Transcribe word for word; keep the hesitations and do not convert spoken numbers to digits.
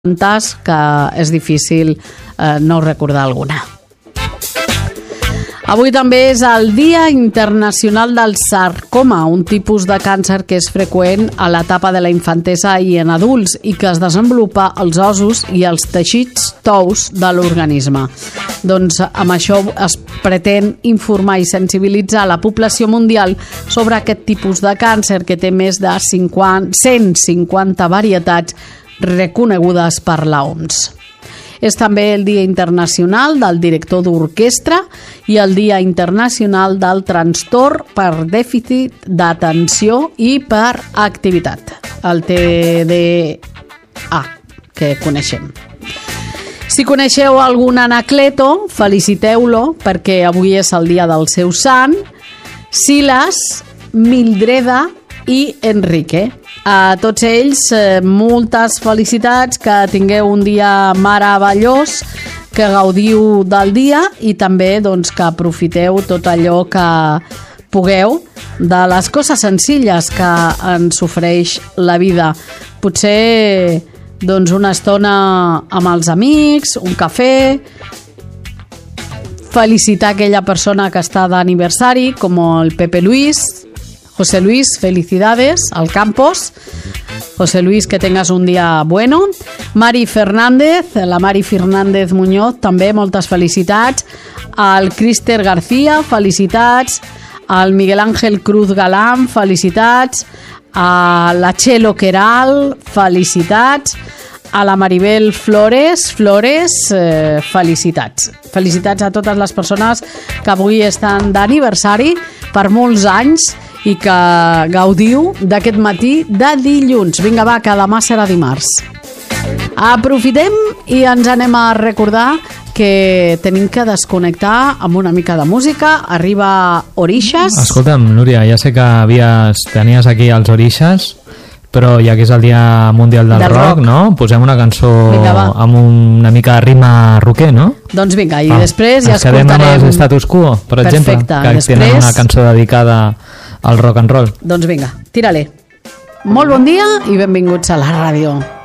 tantes que és difícil eh, no recordar alguna. Avui també és el Dia Internacional del Sarcoma, un tipus de càncer que és freqüent a l'etapa de la infantesa i en adults i que es desenvolupa als ossos i als teixits tous de l'organisme. Doncs amb això es pretén informar i sensibilitzar la població mundial sobre aquest tipus de càncer que té més de cinquanta, cent cinquanta varietats reconegudes per l'O M S. És també el Dia Internacional del Director d'Orquestra i el Dia Internacional del Trastorn per Dèficit d'Atenció i per Activitat, el T D A, que coneixem. Si coneixeu algun Anacleto, feliciteu-lo, perquè avui és el dia del seu sant, Silas, Mildreda i Enrique. A tots ells, eh, moltes felicitats, que tingueu un dia meravellós, que gaudiu del dia i també doncs, que aprofiteu tot allò que pugueu de les coses senzilles que ens ofereix la vida. Potser doncs, una estona amb els amics, un cafè, felicitar aquella persona que està d'aniversari, com el Pepe Luis, José Luis, felicidades al Campos. José Luis, que tengas un día bueno. Mari Fernández, la Mari Fernández Muñoz, també moltes felicitats. Al Crister García, felicitats. Al Miguel Ángel Cruz Galán, felicitats. A la Chelo Queral, felicitats. A la Maribel Flores, Flores, eh, felicitats. Felicitats a totes les persones que avui estan d'aniversari per molts anys i que gaudiu d'aquest matí de dilluns. Vinga, va, que demà serà dimarts. Aprofitem i ens anem a recordar que tenim que desconnectar amb una mica de música. Arriba Orixes. Escolta'm, Núria, ja sé que havies, tenies aquí els Orixes, però ja que és el Dia Mundial del, del rock, rock, no? Posem una cançó vinga, amb una mica de ritme rocker, no? Doncs vinga, i ah, després ja escoltarem... Ens quedem amb el Status Quo, per Perfecte. exemple, que després... tenen una cançó dedicada al rock and roll. Doncs vinga, tira-li. Molt bon dia i benvinguts a la ràdio.